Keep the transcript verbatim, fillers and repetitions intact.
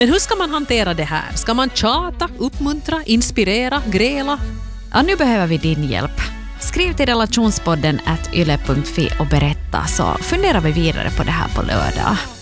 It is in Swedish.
Men hur ska man hantera det här? Ska man tjata, uppmuntra, inspirera, gräla? Ja, nu behöver vi din hjälp. Skriv till relationspodden at yle punkt fi och berätta, så funderar vi vidare på det här på lördag.